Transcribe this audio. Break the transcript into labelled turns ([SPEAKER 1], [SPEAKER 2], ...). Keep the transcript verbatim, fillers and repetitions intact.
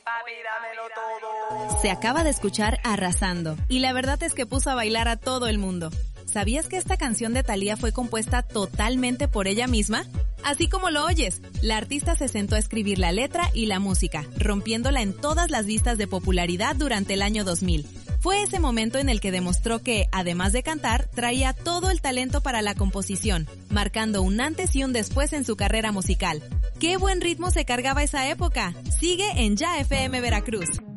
[SPEAKER 1] Papi, dámelo todo.
[SPEAKER 2] Se acaba de escuchar Arrasando, y la verdad es que puso a bailar a todo el mundo. ¿Sabías que esta canción de Thalía fue compuesta totalmente por ella misma? Así como lo oyes, la artista se sentó a escribir la letra y la música, rompiéndola en todas las listas de popularidad durante el año dos mil. Fue ese momento en el que demostró que, además de cantar, traía todo el talento para la composición, marcando un antes y un después en su carrera musical. ¡Qué buen ritmo se cargaba esa época! Sigue en Ya F M Veracruz.